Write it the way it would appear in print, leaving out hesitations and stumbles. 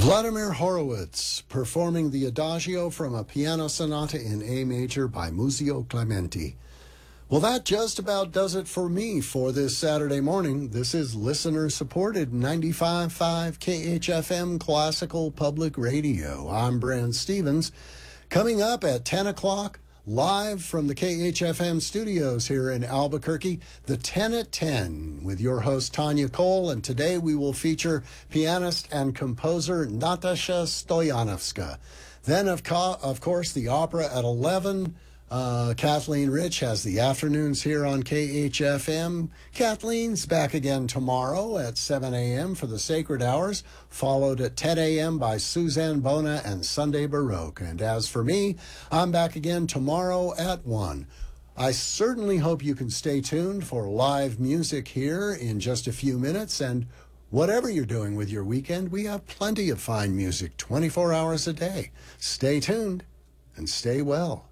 Vladimir Horowitz performing the Adagio from a piano sonata in A major by Muzio Clementi. Well, that just about does it for me for this Saturday morning. This is listener-supported 95.5 KHFM Classical Public Radio. I'm Brent Stevens. Coming up at 10 o'clock, live from the KHFM studios here in Albuquerque, the 10 at 10 with your host Tanya Cole, and today we will feature pianist and composer Natasha Stoyanovska. Then, of course, the opera at 11. Kathleen Rich has the afternoons here on KHFM. Kathleen's back again tomorrow at 7 a.m. for the Sacred Hours, followed at 10 a.m. by Suzanne Bona and Sunday Baroque. And as for me, I'm back again tomorrow at 1. I certainly hope you can stay tuned for live music here in just a few minutes. And whatever you're doing with your weekend, we have plenty of fine music 24 hours a day. Stay tuned and stay well.